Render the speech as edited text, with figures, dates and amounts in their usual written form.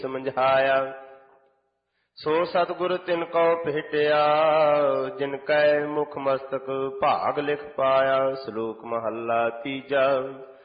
ਸਮਝਾਇਆ। ਸੋ ਸਤਿਗੁਰ ਤਿਨ ਕੋ ਭੇਟਿਆ, ਜਿਨ ਕੈ ਮੁਖ ਮਸਤਕ ਭਾਗ ਲਿਖ ਪਾਇਆ। ਸ਼ਲੋਕ ਮਹੱਲਾ ਤੀਜਾ।